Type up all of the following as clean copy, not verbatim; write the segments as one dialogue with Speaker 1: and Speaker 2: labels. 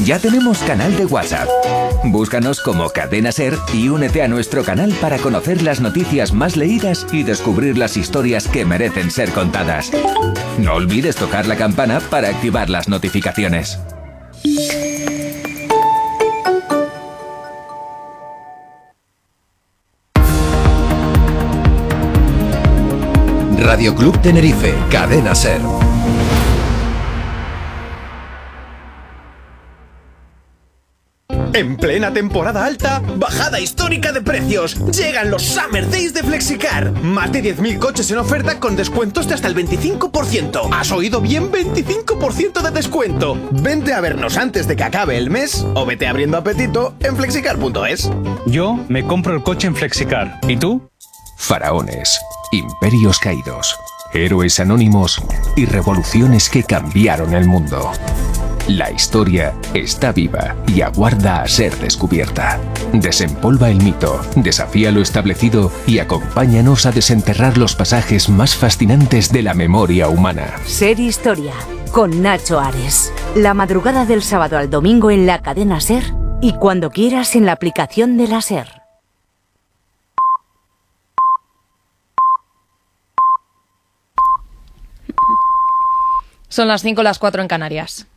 Speaker 1: Ya tenemos canal de WhatsApp. Búscanos como Cadena SER y únete a nuestro canal para conocer las noticias más leídas y descubrir las historias que merecen ser contadas. No olvides tocar la campana para activar las notificaciones.
Speaker 2: Radio Club Tenerife, Cadena SER.
Speaker 3: En plena temporada alta, bajada histórica de precios. Llegan los Summer Days de Flexicar. Más de 10.000 coches en oferta con descuentos de hasta el 25%. ¿Has oído bien? 25% de descuento. Vente a vernos antes de que acabe el mes o vete abriendo apetito en flexicar.es.
Speaker 4: Yo me compro el coche en Flexicar. ¿Y tú?
Speaker 1: Faraones, imperios caídos, héroes anónimos y revoluciones que cambiaron el mundo. La historia está viva y aguarda a ser descubierta. Desempolva el mito, desafía lo establecido y acompáñanos a desenterrar los pasajes más fascinantes de la memoria humana.
Speaker 5: SER Historia, con Nacho Ares. La madrugada del sábado al domingo en la cadena SER y cuando quieras en la aplicación de la SER.
Speaker 6: Son las 5, las 4 en Canarias.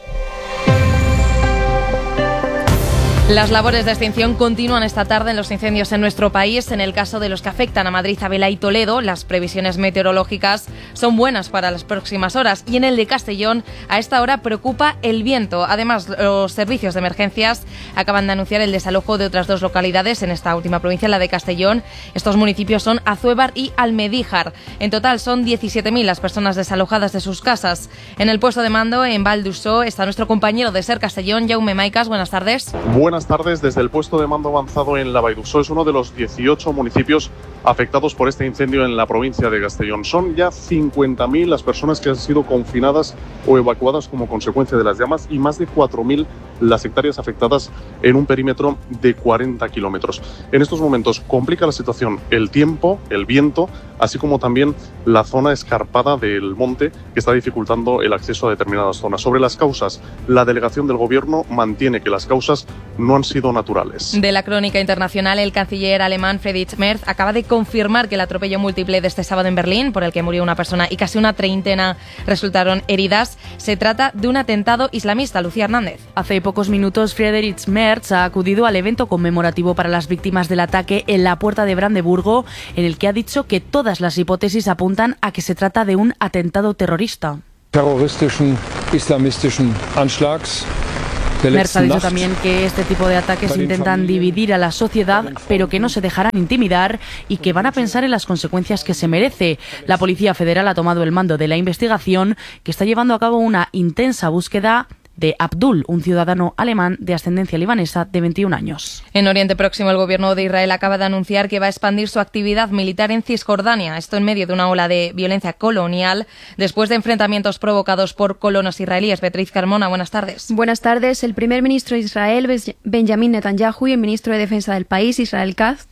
Speaker 6: Las labores de extinción continúan esta tarde en los incendios en nuestro país. En el caso de los que afectan a Madrid, Ávila y Toledo, las previsiones meteorológicas son buenas para las próximas horas. Y en el de Castellón, a esta hora preocupa el viento. Además, los servicios de emergencias acaban de anunciar el desalojo de otras dos localidades en esta última provincia, la de Castellón. Estos municipios son Azuévar y Almedíjar. En total son 17.000 las personas desalojadas de sus casas. En el puesto de mando, en Val d'Uixó, está nuestro compañero de SER Castellón, Jaume Maicas. Buenas tardes.
Speaker 7: Buenas tardes. Desde el puesto de mando avanzado en la Vall d'Uixó es uno de los 18 municipios afectados por este incendio en la provincia de Castellón. Son ya 50.000 las personas que han sido confinadas o evacuadas como consecuencia de las llamas y más de 4.000 las hectáreas afectadas en un perímetro de 40 kilómetros. En estos momentos complica la situación el tiempo, el viento, así como también la zona escarpada del monte que está dificultando el acceso a determinadas zonas. Sobre las causas, la delegación del Gobierno mantiene que las causas no han sido naturales.
Speaker 6: De la crónica internacional, el canciller alemán Friedrich Merz acaba de confirmar que el atropello múltiple de este sábado en Berlín, por el que murió una persona y casi una treintena resultaron heridas, se trata de un atentado islamista. Lucía Hernández.
Speaker 8: Hace pocos minutos, Friedrich Merz ha acudido al evento conmemorativo para las víctimas del ataque en la Puerta de Brandeburgo, en el que ha dicho que todas las hipótesis apuntan a que se trata de un atentado terrorista.
Speaker 9: Terroristischen, islamistischen Anschlags.
Speaker 8: Merz ha dicho también que este tipo de ataques intentan dividir a la sociedad, pero que no se dejarán intimidar y que van a pensar en las consecuencias que se merece. La Policía Federal ha tomado el mando de la investigación, que está llevando a cabo una intensa búsqueda de Abdul, un ciudadano alemán de ascendencia libanesa de 21 años.
Speaker 6: En Oriente Próximo, el gobierno de Israel acaba de anunciar que va a expandir su actividad militar en Cisjordania. Esto en medio de una ola de violencia colonial, después de enfrentamientos provocados por colonos israelíes. Beatriz Carmona, buenas tardes.
Speaker 10: Buenas tardes. El primer ministro de Israel, Benjamin Netanyahu, y el ministro de Defensa del país, Israel Katz,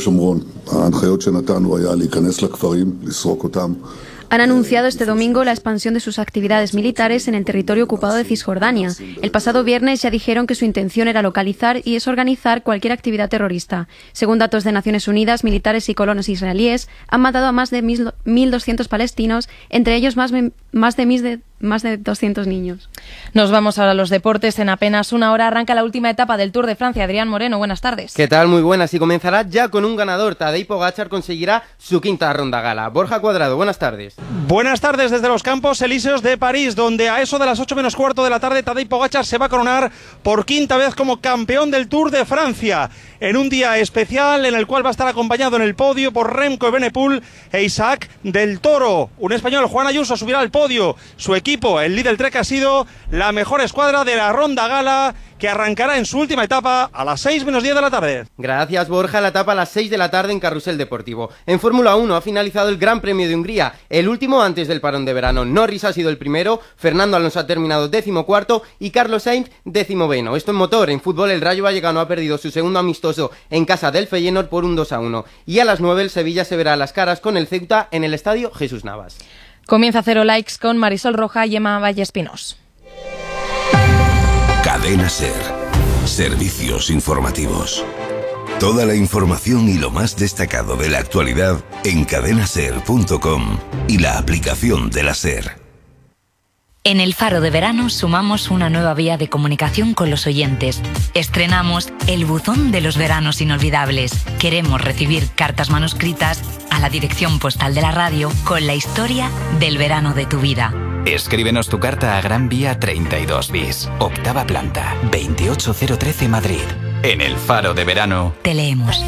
Speaker 10: han anunciado este domingo la expansión de sus actividades militares en el territorio ocupado de Cisjordania. El pasado viernes ya dijeron que su intención era localizar y desorganizar cualquier actividad terrorista. Según datos de Naciones Unidas, militares y colonos israelíes han matado a más de 1.200 palestinos, entre ellos más de 200 niños.
Speaker 6: Nos vamos ahora a los deportes. En apenas una hora arranca la última etapa del Tour de Francia. Adrián Moreno, buenas tardes.
Speaker 11: ¿Qué tal? Muy buenas. Y comenzará ya con un ganador. Tadej Pogačar conseguirá su quinta ronda gala. Borja Cuadrado, buenas tardes.
Speaker 12: Buenas tardes desde los Campos Elíseos de París, donde a eso de las 8 menos cuarto de la tarde Tadej Pogačar se va a coronar por quinta vez como campeón del Tour de Francia, en un día especial en el cual va a estar acompañado en el podio por Remco Evenepoel e Isaac del Toro. Un español, Juan Ayuso, subirá al podio. Su equipo, el Lidl Trek, ha sido la mejor escuadra de la ronda gala, que arrancará en su última etapa a las 6 menos 10 de la tarde.
Speaker 11: Gracias, Borja. La etapa a las 6 de la tarde en Carrusel Deportivo. En Fórmula 1 ha finalizado el Gran Premio de Hungría, el último antes del parón de verano. Norris ha sido el primero, Fernando Alonso ha terminado 14º y Carlos Sainz 19º. Esto en motor. En fútbol, el Rayo Vallecano ha perdido su segundo amistoso en casa del Feyenoord por un 2-1. Y a las 9 el Sevilla se verá a las caras con el Ceuta en el estadio Jesús Navas.
Speaker 6: Comienza Cero Likes con Marisol Roja y Emma Vallespinós.
Speaker 13: Cadena SER. Servicios informativos. Toda la información y lo más destacado de la actualidad en cadenaser.com y la aplicación de la SER.
Speaker 14: En el Faro de Verano sumamos una nueva vía de comunicación con los oyentes. Estrenamos el buzón de los veranos inolvidables. Queremos recibir cartas manuscritas a la dirección postal de la radio con la historia del verano de tu vida.
Speaker 15: Escríbenos tu carta a Gran Vía 32 bis, octava planta, 28013 Madrid. En el Faro de Verano
Speaker 14: te leemos.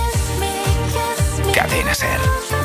Speaker 15: Cadena SER.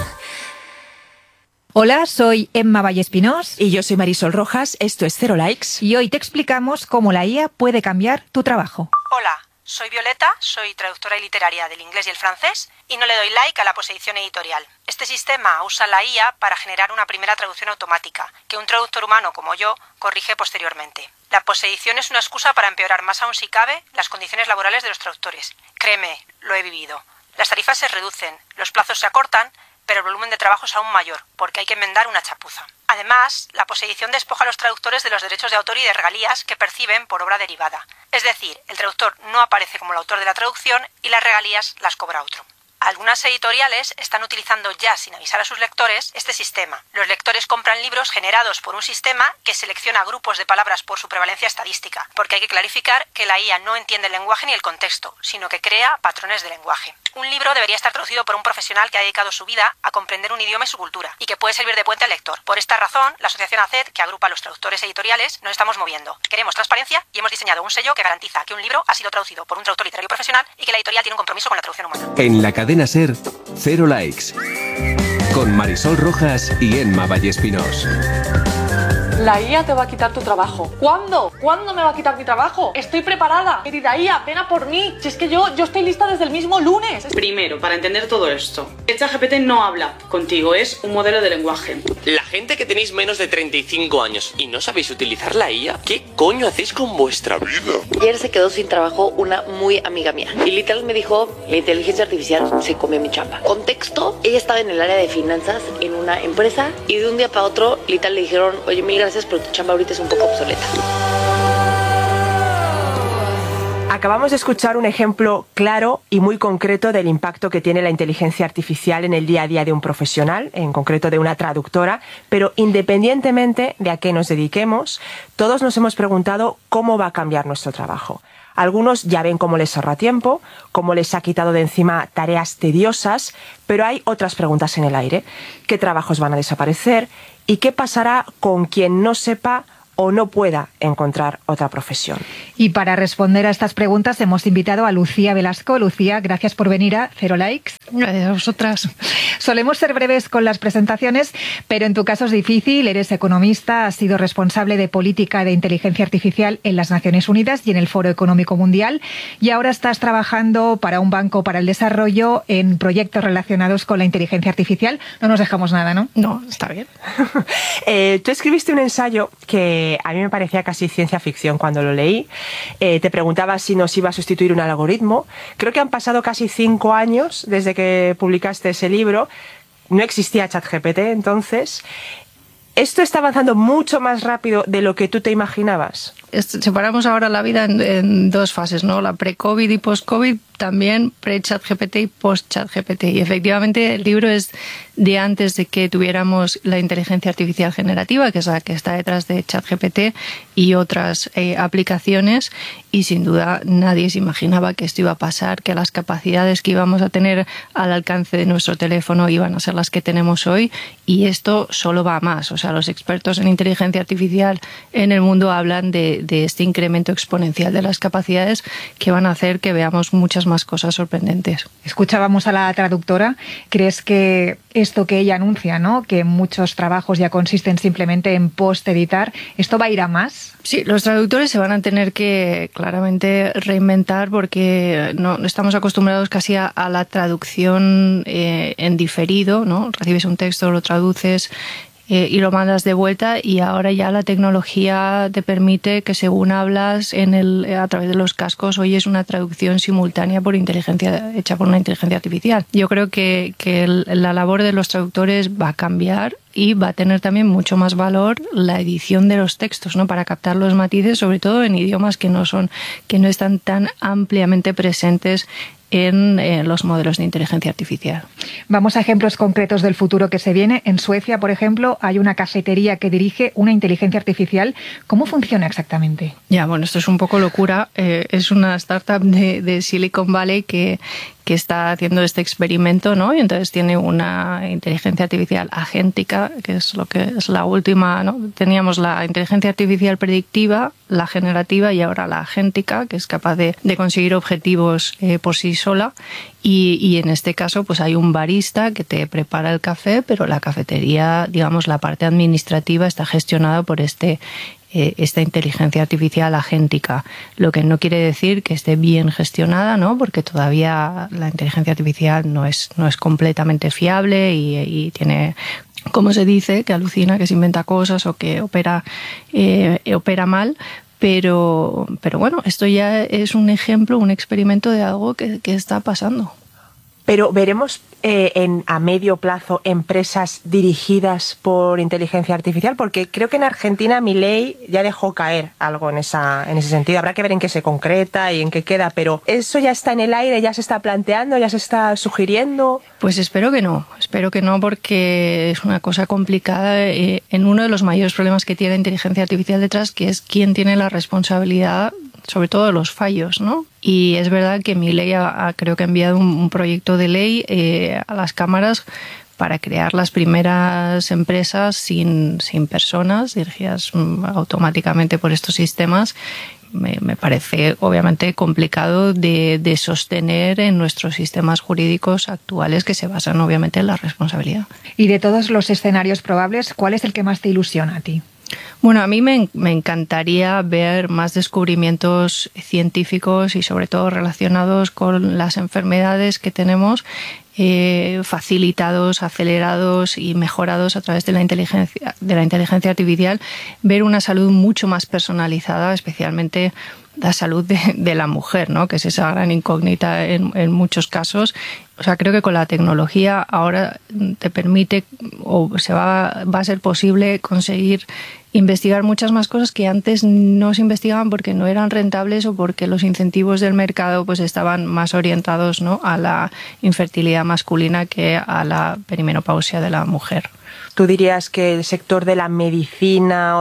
Speaker 16: Hola, soy Emma Vallespinós.
Speaker 17: Y yo soy Marisol Rojas, esto es Cero Likes.
Speaker 16: Y hoy te explicamos cómo la IA puede cambiar tu trabajo.
Speaker 18: Hola, soy Violeta, soy traductora y literaria del inglés y el francés y no le doy like a la posedición editorial. Este sistema usa la IA para generar una primera traducción automática, que un traductor humano como yo corrige posteriormente. La posedición es una excusa para empeorar más aún si cabe las condiciones laborales de los traductores. Créeme, lo he vivido. Las tarifas se reducen, los plazos se acortan, pero el volumen de trabajo es aún mayor, porque hay que enmendar una chapuza. Además, la posedición despoja a los traductores de los derechos de autor y de regalías que perciben por obra derivada. Es decir, el traductor no aparece como el autor de la traducción y las regalías las cobra otro. Algunas editoriales están utilizando ya, sin avisar a sus lectores, este sistema. Los lectores compran libros generados por un sistema que selecciona grupos de palabras por su prevalencia estadística, porque hay que clarificar que la IA no entiende el lenguaje ni el contexto, sino que crea patrones de lenguaje. Un libro debería estar traducido por un profesional que ha dedicado su vida a comprender un idioma y su cultura, y que puede servir de puente al lector. Por esta razón, la asociación ACED, que agrupa a los traductores editoriales, nos estamos moviendo. Queremos transparencia y hemos diseñado un sello que garantiza que un libro ha sido traducido por un traductor literario profesional y que la editorial tiene un compromiso con la traducción humana.
Speaker 1: En la cadena SER, Cero Likes. Con Marisol Rojas y Emma Vallespinós.
Speaker 19: La IA te va a quitar tu trabajo. ¿Cuándo? ¿Cuándo me va a quitar mi trabajo? Estoy preparada. Querida IA, ven a por mí. Si es que yo estoy lista desde el mismo lunes.
Speaker 20: Primero, para entender todo esto, ChatGPT no habla contigo, es un modelo de lenguaje.
Speaker 21: La gente que tenéis menos de 35 años y no sabéis utilizar la IA, ¿qué coño hacéis con vuestra vida?
Speaker 22: Ayer se quedó sin trabajo una muy amiga mía. Y literal me dijo, la inteligencia artificial se comió mi chamba. Contexto, ella estaba en el área de finanzas en una empresa y de un día para otro, literal le dijeron, oye, mil gracias, pero tu chamba ahorita es un poco obsoleta.
Speaker 17: Acabamos de escuchar un ejemplo claro y muy concreto del impacto que tiene la inteligencia artificial en el día a día de un profesional, en concreto de una traductora, pero independientemente de a qué nos dediquemos, todos nos hemos preguntado cómo va a cambiar nuestro trabajo. Algunos ya ven cómo les ahorra tiempo, cómo les ha quitado de encima tareas tediosas, pero hay otras preguntas en el aire. ¿Qué trabajos van a desaparecer? ¿Y qué pasará con quien no sepa o no pueda encontrar otra profesión?
Speaker 16: Y para responder a estas preguntas hemos invitado a Lucía Velasco. Lucía, gracias por venir a Cero Likes.
Speaker 23: Gracias a vosotras.
Speaker 16: Solemos ser breves con las presentaciones, pero en tu caso es difícil. Eres economista, has sido responsable de política de inteligencia artificial en las Naciones Unidas y en el Foro Económico Mundial, y ahora estás trabajando para un banco para el desarrollo en proyectos relacionados con la inteligencia artificial. No nos dejamos nada, ¿no?
Speaker 23: No, está bien.
Speaker 17: Tú escribiste un ensayo que a mí me parecía casi ciencia ficción cuando lo leí. Te preguntaba si nos iba a sustituir un algoritmo. Creo que han pasado casi 5 años desde que publicaste ese libro. No existía ChatGPT entonces. ¿Esto está avanzando mucho más rápido de lo que tú te imaginabas?
Speaker 23: Separamos ahora la vida en dos fases, ¿no? La pre-COVID y post-COVID, también pre-ChatGPT y post-ChatGPT. Y efectivamente el libro es de antes de que tuviéramos la inteligencia artificial generativa, que es la que está detrás de ChatGPT y otras aplicaciones. Y sin duda nadie se imaginaba que esto iba a pasar, que las capacidades que íbamos a tener al alcance de nuestro teléfono iban a ser las que tenemos hoy. Y esto solo va a más. O sea, los expertos en inteligencia artificial en el mundo hablan de este incremento exponencial de las capacidades que van a hacer que veamos muchas más cosas sorprendentes.
Speaker 16: Escuchábamos a la traductora. ¿Crees que esto que ella anuncia, ¿no?, que muchos trabajos ya consisten simplemente en post-editar, esto va a ir a más?
Speaker 23: Sí, los traductores se van a tener que claramente reinventar porque no estamos acostumbrados casi a la traducción en diferido, ¿no? Recibes un texto, lo traduces y lo mandas de vuelta, y ahora ya la tecnología te permite que según hablas a través de los cascos oyes una traducción simultánea hecha por una inteligencia artificial. Yo creo que la labor de los traductores va a cambiar y va a tener también mucho más valor la edición de los textos, ¿no? Para captar los matices, sobre todo en idiomas que no están tan ampliamente presentes en los modelos de inteligencia artificial.
Speaker 16: Vamos a ejemplos concretos del futuro que se viene. En Suecia, por ejemplo, hay una cafetería que dirige una inteligencia artificial. ¿Cómo funciona exactamente?
Speaker 23: Ya, bueno, esto es un poco locura. Es una startup de Silicon Valley que está haciendo este experimento, ¿no? Y entonces tiene una inteligencia artificial agéntica, que es lo que es la última, ¿no? Teníamos la inteligencia artificial predictiva, la generativa y ahora la agéntica, que es capaz de conseguir objetivos por sí sola. Y en este caso, pues hay un barista que te prepara el café, pero la cafetería, digamos, la parte administrativa está gestionada por esta inteligencia artificial agéntica, lo que no quiere decir que esté bien gestionada, ¿no? Porque todavía la inteligencia artificial no es completamente fiable y tiene, como se dice, que alucina, que se inventa cosas o que opera mal. Pero bueno, esto ya es un ejemplo, un experimento de algo que está pasando.
Speaker 17: Pero veremos a medio plazo empresas dirigidas por inteligencia artificial, porque creo que en Argentina Milei ya dejó caer algo en ese sentido. Habrá que ver en qué se concreta y en qué queda, pero ¿eso ya está en el aire, ya se está planteando, ya se está sugiriendo?
Speaker 23: Pues espero que no, porque es una cosa complicada en uno de los mayores problemas que tiene la inteligencia artificial detrás, que es quién tiene la responsabilidad sobre todo de los fallos, ¿no? Y es verdad que Milei creo que ha enviado un proyecto de ley a las cámaras para crear las primeras empresas sin personas, dirigidas automáticamente por estos sistemas. Me parece obviamente complicado de sostener en nuestros sistemas jurídicos actuales, que se basan obviamente en la responsabilidad.
Speaker 16: Y de todos los escenarios probables, ¿cuál es el que más te ilusiona a ti?
Speaker 23: Bueno, a mí me encantaría ver más descubrimientos científicos y sobre todo relacionados con las enfermedades que tenemos, facilitados, acelerados y mejorados a través de la inteligencia artificial, ver una salud mucho más personalizada, especialmente la salud de la mujer, ¿no? Que es esa gran incógnita en muchos casos. O sea, creo que con la tecnología ahora te permite va a ser posible conseguir investigar muchas más cosas que antes no se investigaban porque no eran rentables o porque los incentivos del mercado pues estaban más orientados, ¿no?, a la infertilidad masculina que a la perimenopausia de la mujer.
Speaker 17: ¿Tú dirías que el sector de la medicina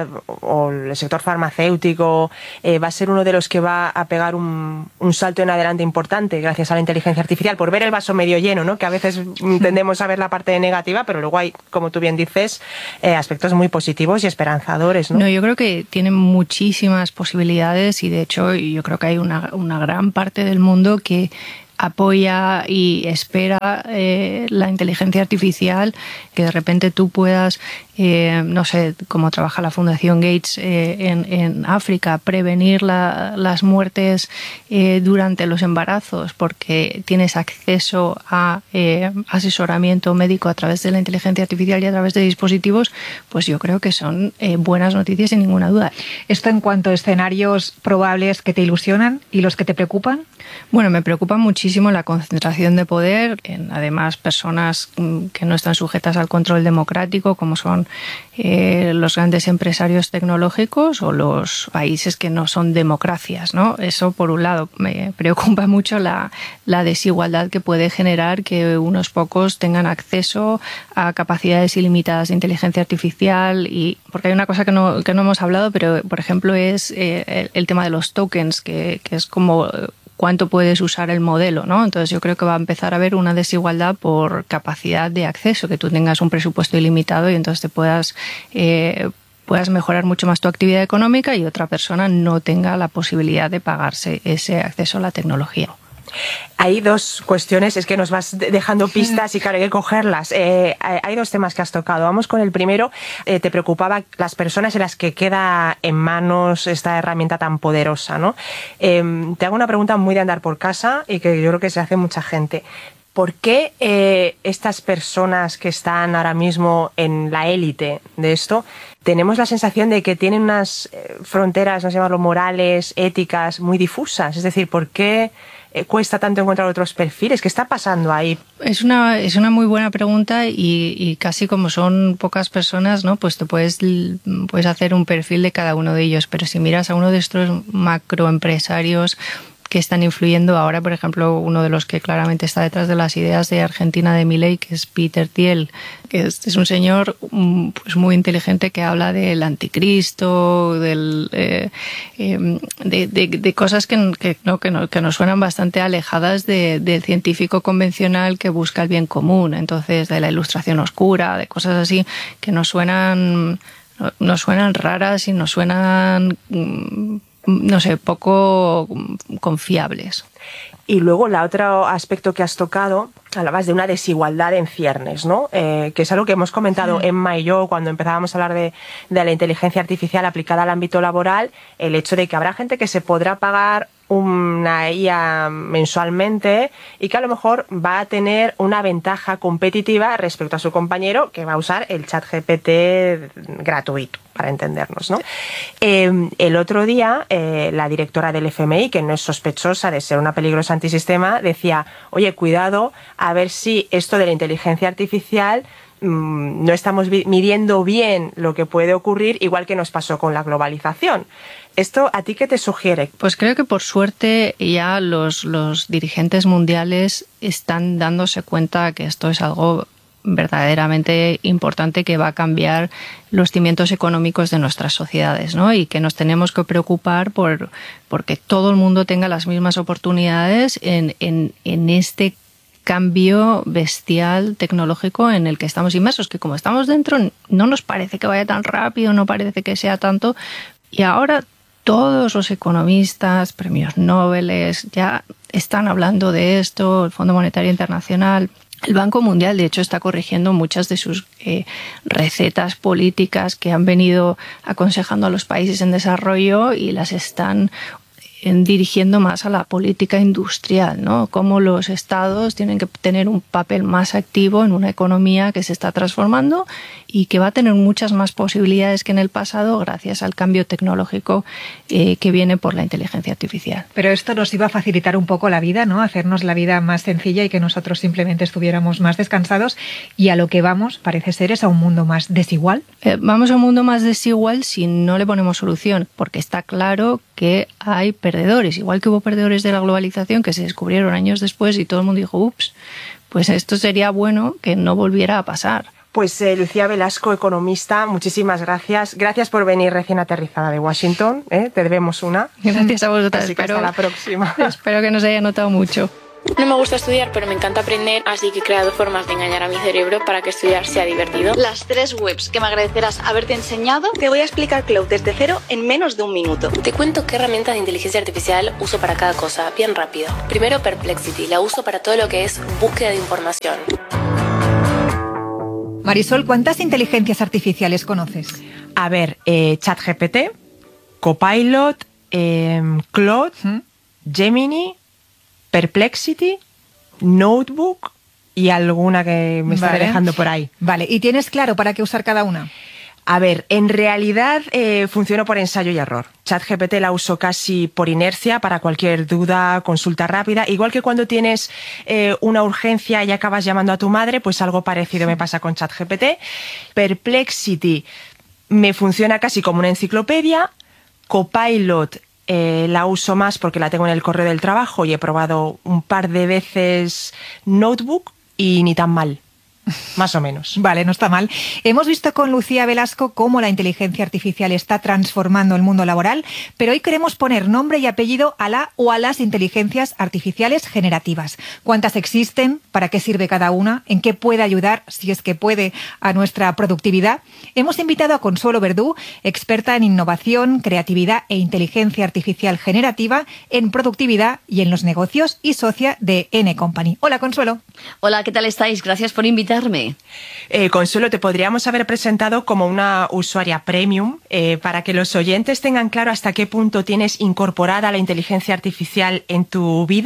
Speaker 17: o el sector farmacéutico va a ser uno de los que va a pegar un salto en adelante importante gracias a la inteligencia artificial? Por ver el vaso medio lleno, ¿no? Que a veces tendemos a ver la parte negativa, pero luego hay, como tú bien dices, aspectos muy positivos y esperanzadores, ¿no?
Speaker 23: No, yo creo que tienen muchísimas posibilidades y de hecho yo creo que hay una gran parte del mundo que apoya y espera la inteligencia artificial, que de repente tú puedas, no sé, como trabaja la Fundación Gates en África, prevenir las muertes durante los embarazos porque tienes acceso a asesoramiento médico a través de la inteligencia artificial y a través de dispositivos, pues yo creo que son buenas noticias sin ninguna duda.
Speaker 16: ¿Esto en cuanto a escenarios probables que te ilusionan y los que te preocupan?
Speaker 23: Bueno, me preocupa muchísimo la concentración de poder en, además, personas que no están sujetas al control democrático, como son los grandes empresarios tecnológicos o los países que no son democracias, ¿no? Eso, por un lado, me preocupa mucho la desigualdad que puede generar que unos pocos tengan acceso a capacidades ilimitadas de inteligencia artificial. Y porque hay una cosa que no hemos hablado, pero, por ejemplo, es el tema de los tokens, que es como cuánto puedes usar el modelo, ¿no? Entonces yo creo que va a empezar a haber una desigualdad por capacidad de acceso, que tú tengas un presupuesto ilimitado y entonces te puedas mejorar mucho más tu actividad económica y otra persona no tenga la posibilidad de pagarse ese acceso a la tecnología.
Speaker 17: Hay dos cuestiones, es que nos vas dejando pistas y claro, hay que cogerlas. Hay dos temas que has tocado. Vamos con el primero. Te preocupaba las personas en las que queda en manos esta herramienta tan poderosa, ¿no? Te hago una pregunta muy de andar por casa y que yo creo que se hace mucha gente. ¿Por qué estas personas que están ahora mismo en la élite de esto, tenemos la sensación de que tienen unas fronteras, no sé llamarlo, morales, éticas, muy difusas? Es decir, ¿por qué cuesta tanto encontrar otros perfiles? ¿Qué está pasando ahí?
Speaker 23: Es una muy buena pregunta y casi como son pocas personas, ¿no? Pues te puedes hacer un perfil de cada uno de ellos, pero si miras a uno de estos macroempresarios que están influyendo ahora, por ejemplo, uno de los que claramente está detrás de las ideas de Argentina de Milei, que es Peter Thiel, que es un señor pues muy inteligente que habla del anticristo, de cosas que nos suenan bastante alejadas del científico convencional que busca el bien común. Entonces, de la ilustración oscura, de cosas así que nos suenan raras y nos suenan no sé, poco confiables.
Speaker 17: Y luego el otro aspecto que has tocado, hablabas de una desigualdad en ciernes, ¿no? Que es algo que hemos comentado Emma y yo cuando empezábamos a hablar de la inteligencia artificial aplicada al ámbito laboral, el hecho de que habrá gente que se podrá pagar una IA mensualmente y que a lo mejor va a tener una ventaja competitiva respecto a su compañero que va a usar el ChatGPT gratuito, para entendernos, ¿no? El otro día, la directora del FMI, que no es sospechosa de ser una peligrosa antisistema, decía, oye, cuidado, a ver si esto de la inteligencia artificial no estamos midiendo bien lo que puede ocurrir, igual que nos pasó con la globalización. ¿Esto a ti qué te sugiere?
Speaker 23: Pues creo que por suerte ya los dirigentes mundiales están dándose cuenta que esto es algo verdaderamente importante que va a cambiar los cimientos económicos de nuestras sociedades, ¿no? Y que nos tenemos que preocupar porque todo el mundo tenga las mismas oportunidades en este cambio bestial tecnológico en el que estamos inmersos, que como estamos dentro no nos parece que vaya tan rápido, no parece que sea tanto, y ahora todos los economistas, premios Nobel, ya están hablando de esto, el Fondo Monetario Internacional. El Banco Mundial, de hecho, está corrigiendo muchas de sus recetas políticas que han venido aconsejando a los países en desarrollo y las están dirigiendo más a la política industrial, ¿no? Cómo los estados tienen que tener un papel más activo en una economía que se está transformando y que va a tener muchas más posibilidades que en el pasado gracias al cambio tecnológico que viene por la inteligencia artificial.
Speaker 16: Pero esto nos iba a facilitar un poco la vida, ¿no? Hacernos la vida más sencilla y que nosotros simplemente estuviéramos más descansados, y a lo que vamos, parece ser, es a un mundo más desigual.
Speaker 23: Vamos a un mundo más desigual si no le ponemos solución, porque está claro que hay perdedores, igual que hubo perdedores de la globalización que se descubrieron años después y todo el mundo dijo, ups, pues esto sería bueno que no volviera a pasar.
Speaker 17: Pues Lucía Velasco, economista, muchísimas gracias. Gracias por venir recién aterrizada de Washington, ¿eh? Te debemos una.
Speaker 23: Gracias a vosotras.
Speaker 17: Así que hasta la próxima.
Speaker 23: Espero que nos haya notado mucho.
Speaker 2: No me gusta estudiar, pero me encanta aprender, así que he creado formas de engañar a mi cerebro para que estudiar sea divertido.
Speaker 3: Las 3 webs que me agradecerás haberte enseñado, te voy a explicar Cloud desde cero en menos de un minuto.
Speaker 4: Te cuento qué herramientas de inteligencia artificial uso para cada cosa, bien rápido. Primero, Perplexity, la uso para todo lo que es búsqueda de información.
Speaker 16: Marisol, ¿cuántas inteligencias artificiales conoces?
Speaker 17: A ver, ChatGPT, Copilot, Claude, Gemini, Perplexity, Notebook y alguna que me está dejando por ahí.
Speaker 16: Vale, ¿y tienes claro para qué usar cada una?
Speaker 17: A ver, en realidad funciono por ensayo y error. ChatGPT la uso casi por inercia para cualquier duda, consulta rápida. Igual que cuando tienes una urgencia y acabas llamando a tu madre, pues algo parecido me pasa con ChatGPT. Perplexity me funciona casi como una enciclopedia. Copilot la uso más porque la tengo en el correo del trabajo y he probado un par de veces Notebook y ni tan mal. Más o menos.
Speaker 16: Vale, no está mal. Hemos visto con Lucía Velasco cómo la inteligencia artificial está transformando el mundo laboral, pero hoy queremos poner nombre y apellido a la o a las inteligencias artificiales generativas. ¿Cuántas existen? ¿Para qué sirve cada una? ¿En qué puede ayudar, si es que puede, a nuestra productividad? Hemos invitado a Consuelo Verdú, experta en innovación, creatividad e inteligencia artificial generativa en productividad y en los negocios y socia de N Company. Hola, Consuelo.
Speaker 24: Hola, ¿qué tal estáis? Gracias por invitarme.
Speaker 17: Consuelo, te podríamos haber presentado como una usuaria premium para que los oyentes tengan claro hasta qué punto tienes incorporada la inteligencia artificial en tu vida,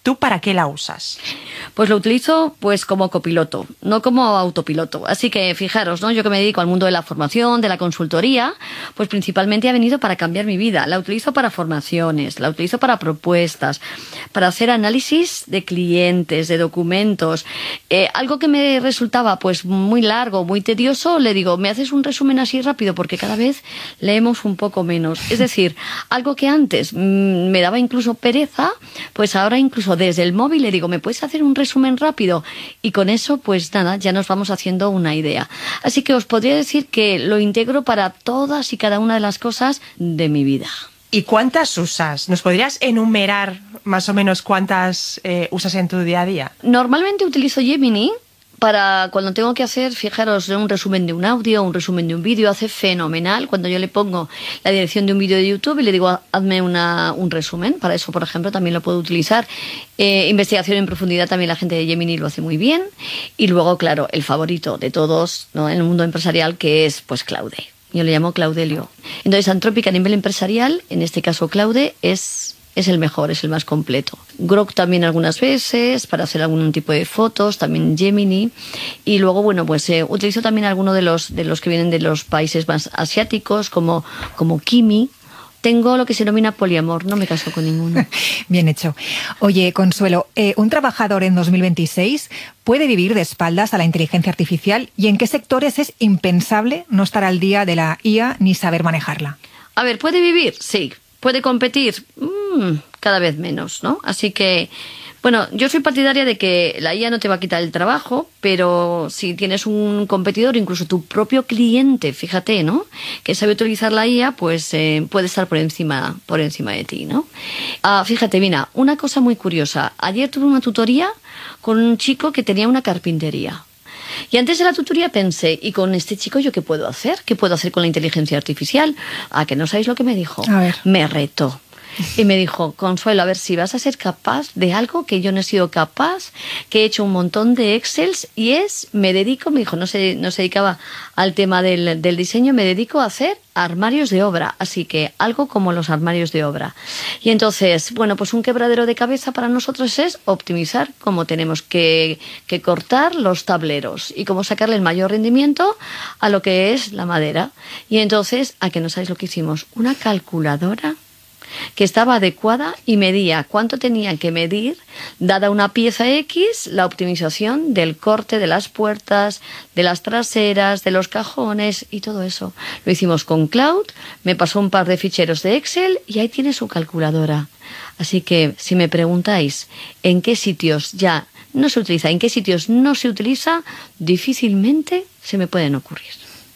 Speaker 17: ¿Tú para qué la usas?
Speaker 24: Pues lo utilizo pues como copiloto, no como autopiloto. Así que fijaros, ¿no? Yo que me dedico al mundo de la formación, de la consultoría, pues principalmente ha venido para cambiar mi vida. La utilizo para formaciones, la utilizo para propuestas, para hacer análisis de clientes, de documentos. Algo que me resultaba pues muy largo, muy tedioso, le digo, ¿me haces un resumen así rápido? Porque cada vez leemos un poco menos. Es decir, algo que antes me daba incluso pereza, pues ahora incluso desde el móvil le digo, ¿me puedes hacer un resumen rápido? Y con eso, pues nada, ya nos vamos haciendo una idea. Así que os podría decir que lo integro para todas y cada una de las cosas de mi vida.
Speaker 17: ¿Y cuántas usas? ¿Nos podrías enumerar más o menos cuántas usas en tu día a día?
Speaker 24: Normalmente utilizo Gemini para cuando tengo que hacer, fijaros, un resumen de un audio, un resumen de un vídeo, hace fenomenal. Cuando yo le pongo la dirección de un vídeo de YouTube y le digo, hazme un resumen, para eso, por ejemplo, también lo puedo utilizar. Investigación en profundidad, también la gente de Gemini lo hace muy bien. Y luego, claro, el favorito de todos, ¿no?, en el mundo empresarial, que es pues Claude. Yo le llamo Claudelio. Entonces, Anthropic a nivel empresarial, en este caso Claude, es el mejor, es el más completo. Grok también algunas veces, para hacer algún tipo de fotos, también Gemini. Y luego, bueno, pues utilizo también algunos de los que vienen de los países más asiáticos, como Kimi. Tengo lo que se denomina poliamor, no me caso con ninguno.
Speaker 16: Bien hecho. Oye, Consuelo, ¿un trabajador en 2026 puede vivir de espaldas a la inteligencia artificial? ¿Y en qué sectores es impensable no estar al día de la IA ni saber manejarla?
Speaker 24: A ver, ¿puede vivir? Sí. ¿Puede competir? Cada vez menos, ¿no? Así que, bueno, yo soy partidaria de que la IA no te va a quitar el trabajo, pero si tienes un competidor, incluso tu propio cliente, fíjate, ¿no?, que sabe utilizar la IA, pues puede estar por encima de ti, ¿no? Fíjate, mira, una cosa muy curiosa. Ayer tuve una tutoría con un chico que tenía una carpintería. Y antes de la tutoría pensé, ¿y con este chico yo qué puedo hacer? ¿Qué puedo hacer con la inteligencia artificial? ¿A que no sabéis lo que me dijo?
Speaker 16: A ver.
Speaker 24: Me retó. Y me dijo, Consuelo, a ver si vas a ser capaz de algo que yo no he sido capaz, que he hecho un montón de Excels y me dedico, me dijo, no se dedicaba al tema del diseño, me dedico a hacer armarios de obra, así que algo como los armarios de obra. Y entonces, bueno, pues un quebradero de cabeza para nosotros es optimizar cómo tenemos que cortar los tableros y cómo sacarle el mayor rendimiento a lo que es la madera. Y entonces, ¿a que no sabéis lo que hicimos? Una calculadora que estaba adecuada y medía cuánto tenía que medir, dada una pieza X, la optimización del corte de las puertas, de las traseras, de los cajones y todo eso. Lo hicimos con Cloud, me pasó un par de ficheros de Excel y ahí tiene su calculadora. Así que, si me preguntáis en qué sitios ya no se utiliza, en qué sitios no se utiliza, difícilmente se me pueden ocurrir.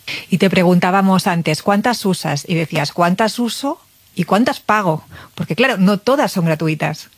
Speaker 16: Y te preguntábamos antes, ¿cuántas usas? Y decías, ¿cuántas uso? ¿Y cuántas pago? Porque claro, no todas son gratuitas.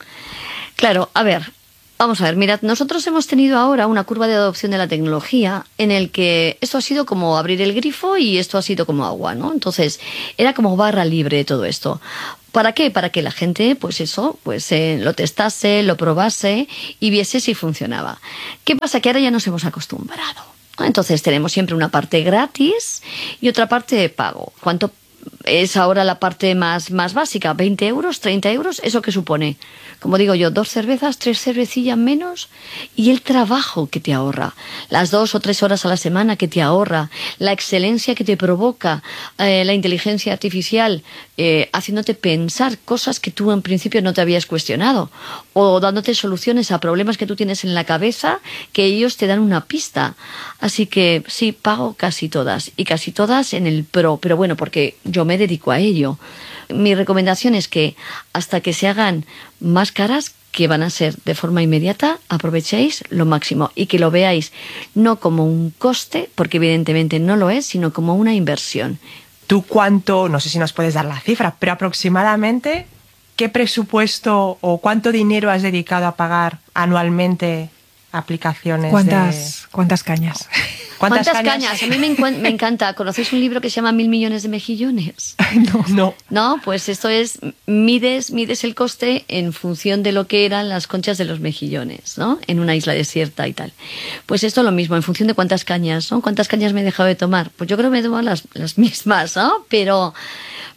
Speaker 24: Claro, a ver, vamos a ver, mirad, nosotros hemos tenido ahora una curva de adopción de la tecnología en el que esto ha sido como abrir el grifo y esto ha sido como agua, ¿no? Entonces, era como barra libre todo esto. ¿Para qué? Para que la gente, pues eso, pues lo testase, lo probase y viese si funcionaba. ¿Qué pasa? Que ahora ya nos hemos acostumbrado. Entonces, tenemos siempre una parte gratis y otra parte de pago. ¿Cuánto es ahora la parte más básica? 20 euros, 30 euros, ¿eso qué supone? Como digo yo, 2 cervezas, 3 cervecillas menos y el trabajo que te ahorra, las 2 o 3 horas a la semana que te ahorra, la excelencia que te provoca la inteligencia artificial, haciéndote pensar cosas que tú en principio no te habías cuestionado o dándote soluciones a problemas que tú tienes en la cabeza que ellos te dan una pista. Así que sí, pago casi todas y casi todas en el Pro, pero bueno, porque yo me dedico a ello. Mi recomendación es que hasta que se hagan más caras, que van a ser de forma inmediata, aprovechéis lo máximo y que lo veáis no como un coste, porque evidentemente no lo es, sino como una inversión.
Speaker 17: ¿Tú cuánto, no sé si nos puedes dar la cifra, pero aproximadamente qué presupuesto o cuánto dinero has dedicado a pagar anualmente aplicaciones?
Speaker 16: ¿Cuántas cañas?
Speaker 24: ¿Cuántas cañas? A mí me encanta. ¿Conocéis un libro que se llama 1000 millones de mejillones?
Speaker 17: No.
Speaker 24: No, pues esto es, mides el coste en función de lo que eran las conchas de los mejillones, ¿no? En una isla desierta y tal. Pues esto es lo mismo, en función de cuántas cañas, ¿no? ¿Cuántas cañas me he dejado de tomar? Pues yo creo que me he tomado las mismas, ¿no? Pero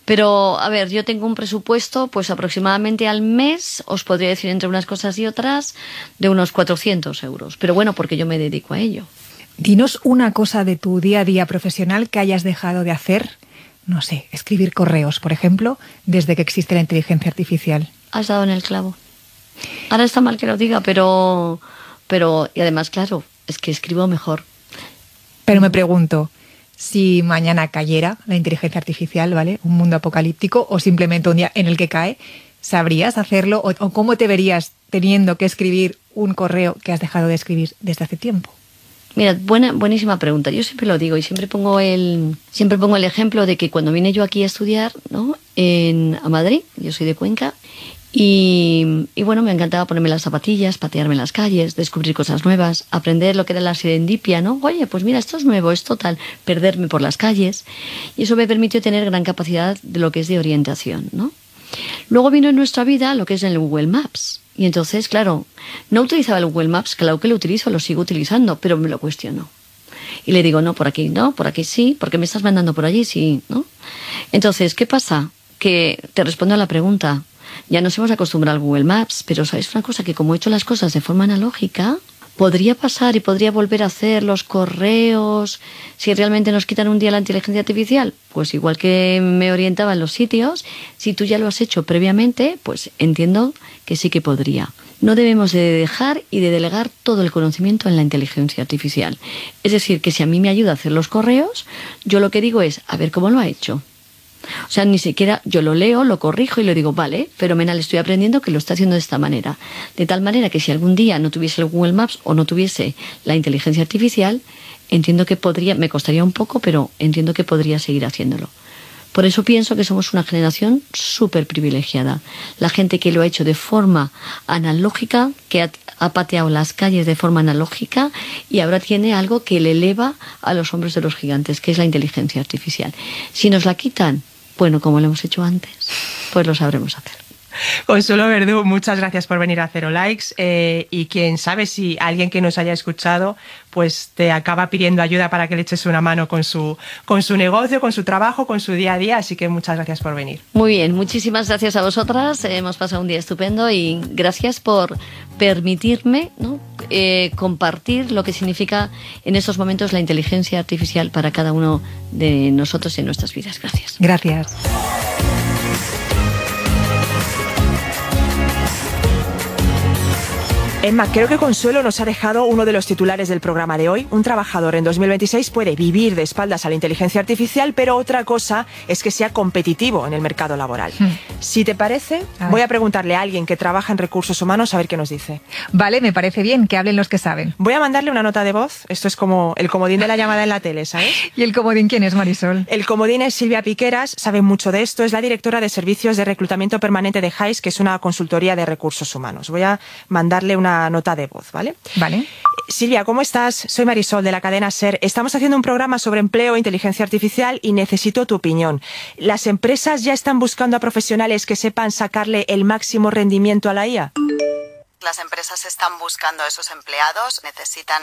Speaker 24: Pero, a ver, yo tengo un presupuesto, pues aproximadamente al mes, os podría decir entre unas cosas y otras, de unos 400 euros. Pero bueno, porque yo me dedico a ello.
Speaker 16: Dinos una cosa de tu día a día profesional que hayas dejado de hacer. No sé, escribir correos, por ejemplo, desde que existe la inteligencia artificial.
Speaker 24: Has dado en el clavo. Ahora está mal que lo diga, pero y además, claro, es que escribo mejor.
Speaker 16: Pero me pregunto, si mañana cayera la inteligencia artificial, ¿vale? Un mundo apocalíptico o simplemente un día en el que cae, ¿sabrías hacerlo? ¿O cómo te verías teniendo que escribir un correo que has dejado de escribir desde hace tiempo?
Speaker 24: Mira, buenísima pregunta. Yo siempre lo digo y siempre pongo el ejemplo de que cuando vine yo aquí a estudiar, ¿no? A Madrid, yo soy de Cuenca, y bueno, me encantaba ponerme las zapatillas, patearme en las calles, descubrir cosas nuevas, aprender lo que era la serendipia, ¿no? Oye, pues mira, esto es nuevo, es total, perderme por las calles. Y eso me permitió tener gran capacidad de lo que es de orientación, ¿no? Luego vino en nuestra vida lo que es el Google Maps. Y entonces, claro, no utilizaba el Google Maps, claro que lo utilizo, lo sigo utilizando, pero me lo cuestiono. Y le digo, no, por aquí sí, porque me estás mandando por allí, sí, ¿no? Entonces, ¿qué pasa? Que te respondo a la pregunta. Ya nos hemos acostumbrado al Google Maps, pero ¿sabes una cosa? Que como he hecho las cosas de forma analógica, podría pasar y podría volver a hacer los correos si realmente nos quitan un día la inteligencia artificial. Pues igual que me orientaba en los sitios, si tú ya lo has hecho previamente, pues entiendo que sí que podría. No debemos de dejar y de delegar todo el conocimiento en la inteligencia artificial. Es decir, que si a mí me ayuda a hacer los correos, yo lo que digo es, a ver cómo lo ha hecho. O sea, ni siquiera yo lo leo, lo corrijo y le digo, vale, fenomenal, estoy aprendiendo que lo está haciendo de esta manera. De tal manera que si algún día no tuviese el Google Maps o no tuviese la inteligencia artificial, entiendo que podría, me costaría un poco, pero entiendo que podría seguir haciéndolo. Por eso pienso que somos una generación súper privilegiada. La gente que lo ha hecho de forma analógica, que ha pateado las calles de forma analógica y ahora tiene algo que le eleva a los hombros de los gigantes, que es la inteligencia artificial. Si nos la quitan, bueno, como lo hemos hecho antes, pues lo sabremos hacer.
Speaker 17: Consuelo Verdú, muchas gracias por venir a Cero Likes, y quién sabe si alguien que nos haya escuchado pues te acaba pidiendo ayuda para que le eches una mano con su negocio, con su trabajo, con su día a día, así que muchas gracias por venir.
Speaker 24: Muy bien, muchísimas gracias a vosotras, hemos pasado un día estupendo y gracias por permitirme, ¿no? Compartir lo que significa en estos momentos la inteligencia artificial para cada uno de nosotros en nuestras vidas. Gracias.
Speaker 16: Gracias.
Speaker 17: Emma, creo que Consuelo nos ha dejado uno de los titulares del programa de hoy. Un trabajador en 2026 puede vivir de espaldas a la inteligencia artificial, pero otra cosa es que sea competitivo en el mercado laboral. Si te parece, voy a preguntarle a alguien que trabaja en recursos humanos a ver qué nos dice.
Speaker 16: Vale, me parece bien, que hablen los que saben.
Speaker 17: Voy a mandarle una nota de voz. Esto es como el comodín de la llamada en la tele, ¿sabes?
Speaker 16: ¿Y el comodín quién es, Marisol?
Speaker 17: El comodín es Silvia Piqueras, sabe mucho de esto. Es la directora de servicios de reclutamiento permanente de Hays, que es una consultoría de recursos humanos. Voy a mandarle una nota de voz, ¿vale?
Speaker 16: Vale.
Speaker 17: Silvia, ¿cómo estás? Soy Marisol de la cadena SER. Estamos haciendo un programa sobre empleo e inteligencia artificial y necesito tu opinión. ¿Las empresas ya están buscando a profesionales que sepan sacarle el máximo rendimiento a la IA?
Speaker 5: Las empresas están buscando a esos empleados, necesitan